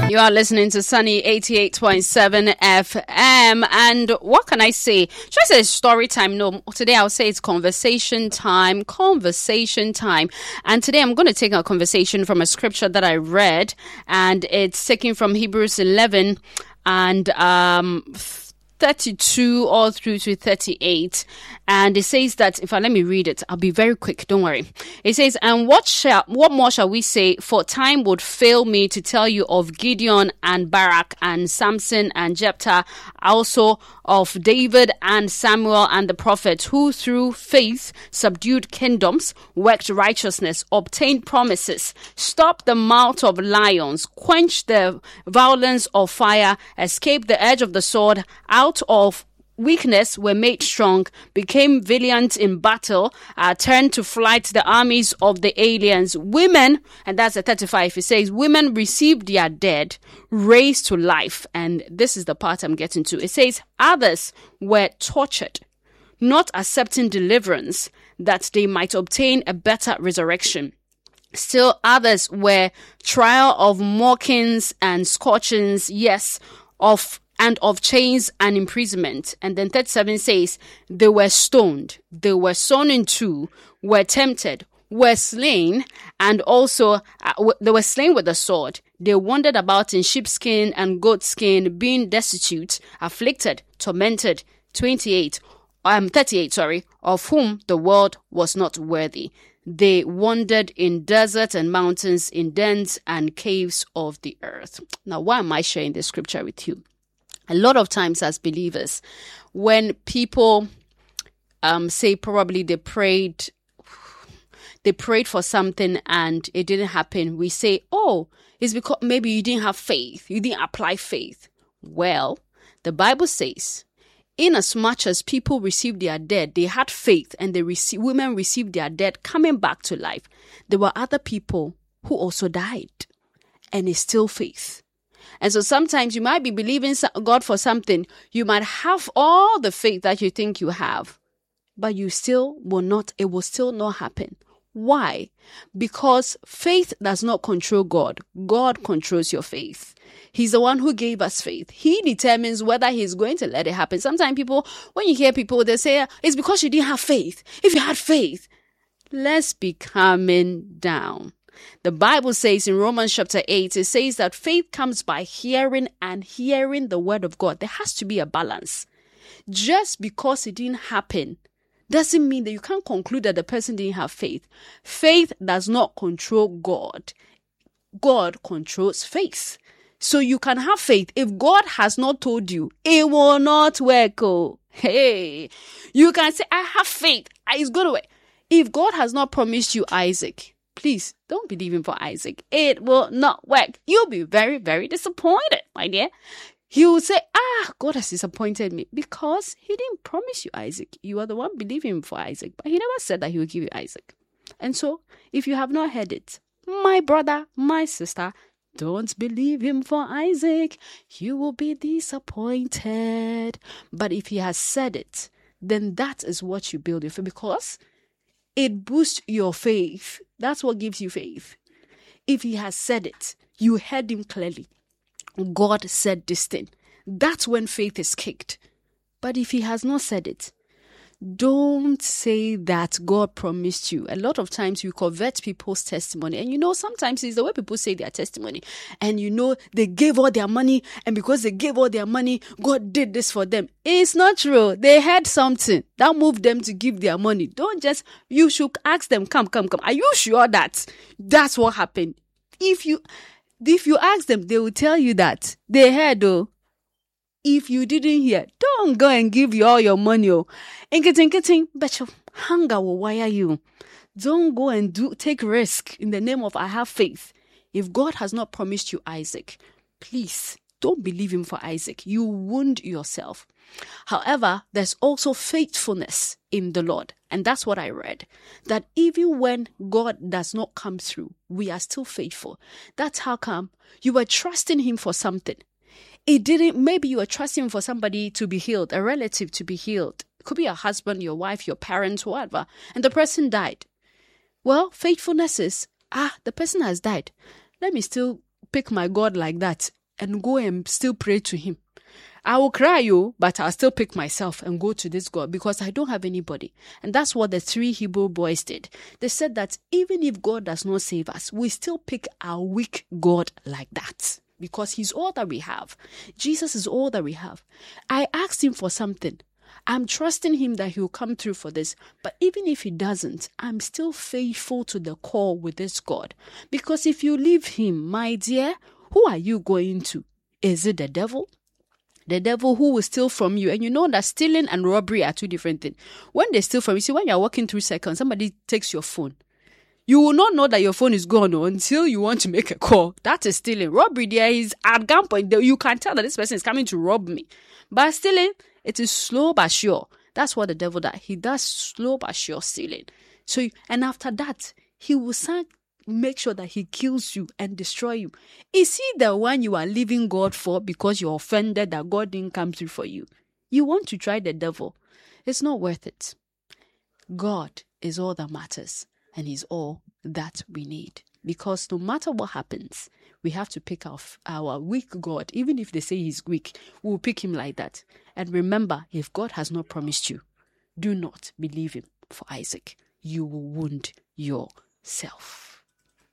You are listening to Sunny 88.7 FM. And what can I say? Should I say story time? No, today I'll say it's conversation time. Conversation time. And today I'm going to take a conversation from a scripture that I read. And it's taken from Hebrews 11 and 32 all through to 38. And it says that, let me read it, I'll be very quick, don't worry. It says, and what more shall we say? For time would fail me to tell you of Gideon and Barak and Samson and Jephthah, also of David and Samuel and the prophets, who through faith subdued kingdoms, worked righteousness, obtained promises, stopped the mouth of lions, quenched the violence of fire, escaped the edge of the sword, out of weakness were made strong, became valiant in battle, turned to flight the armies of the aliens. Women, and that's the 35, it says, women received their dead, raised to life. And this is the part I'm getting to. It says, others were tortured, not accepting deliverance, that they might obtain a better resurrection. Still others were trial of mockings and scourgings, yes, of chains and imprisonment. And then 37 says, they were stoned, they were sawn in two, were tempted, were slain, and also they were slain with the sword. They wandered about in sheepskin and goatskin, being destitute, afflicted, tormented. 38, of whom the world was not worthy. They wandered in deserts and mountains, in dens and caves of the earth. Now, why am I sharing this scripture with you? A lot of times as believers, when people say probably they prayed for something and it didn't happen, we say, oh, it's because maybe you didn't have faith. You didn't apply faith. Well, the Bible says, inasmuch as people received their dead, they had faith, and women received their dead coming back to life. There were other people who also died, and it's still faith. And so sometimes you might be believing God for something. You might have all the faith that you think you have, but it will still not happen. Why? Because faith does not control God. God controls your faith. He's the one who gave us faith. He determines whether he's going to let it happen. Sometimes when you hear people, they say, it's because you didn't have faith. If you had faith, let's be calming down. The Bible says in Romans chapter 8, it says that faith comes by hearing, and hearing the word of God. There has to be a balance. Just because it didn't happen doesn't mean that you can't conclude that the person didn't have faith. Faith does not control God. God controls faith. So you can have faith. If God has not told you, it will not work. Oh, hey, you can say, I have faith. It's going to work. If God has not promised you Isaac, please don't believe him for Isaac. It will not work. You'll be very, very disappointed, my dear. He will say, God has disappointed me because he didn't promise you Isaac. You are the one believing him for Isaac, but he never said that he will give you Isaac. And so, if you have not heard it, my brother, my sister, don't believe him for Isaac. You will be disappointed. But if he has said it, then that is what you build your faith, because it boosts your faith. That's what gives you faith. If he has said it, you heard him clearly. God said this thing. That's when faith is kicked. But if he has not said it, don't say that God promised you. A lot of times we covet people's testimony. And sometimes it's the way people say their testimony. And they gave all their money. And because they gave all their money, God did this for them. It's not true. They had something that moved them to give their money. You should ask them, come. Are you sure that that's what happened? If you ask them, they will tell you that they heard, though. If you didn't hear, don't go and give you all your money. But your hunger will wire you. Don't go and take risk in the name of I have faith. If God has not promised you Isaac, please don't believe him for Isaac. You wound yourself. However, there's also faithfulness in the Lord. And that's what I read. That even when God does not come through, we are still faithful. That's how come you were trusting him for something. Maybe you were trusting for somebody to be healed, a relative to be healed. It could be your husband, your wife, your parents, whatever. And the person died. Well, faithfulness is, the person has died. Let me still pick my God like that and go and still pray to him. I will cry, but I'll still pick myself and go to this God because I don't have anybody. And that's what the 3 Hebrew boys did. They said that even if God does not save us, we still pick our weak God like that because he's all that we have. Jesus is all that we have. I asked him for something. I'm trusting him that he'll come through for this. But even if he doesn't, I'm still faithful to the call with this God. Because if you leave him, my dear, who are you going to? Is it the devil? The devil who will steal from you. And you know that stealing and robbery are 2 different things. When they steal from you, see, when you're walking through seconds, somebody takes your phone. You will not know that your phone is gone until you want to make a call. That is stealing. Robbery, there is at gunpoint. You can tell that this person is coming to rob me. But stealing, it is slow but sure. That's what the devil does. He does slow but sure stealing. So, and after that, he will make sure that he kills you and destroy you. Is he the one you are leaving God for because you're offended that God didn't come through for you? You want to try the devil. It's not worth it. God is all that matters, and he's all that we need. Because no matter what happens, we have to pick our weak God. Even if they say he's weak, we'll pick him like that. And remember, if God has not promised you, do not believe him for Isaac. You will wound yourself.